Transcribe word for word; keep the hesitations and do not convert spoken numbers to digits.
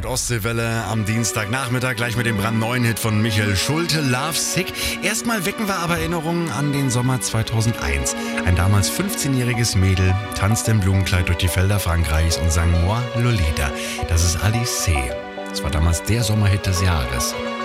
Ostseewelle am Dienstagnachmittag, gleich mit dem brandneuen Hit von Michael Schulte, Love Sick. Erstmal wecken wir aber Erinnerungen an den Sommer zweitausendeins. Ein damals fünfzehnjähriges Mädel tanzte im Blumenkleid durch die Felder Frankreichs und sang Moi Lolita. Das ist Alice C. Das war damals der Sommerhit des Jahres.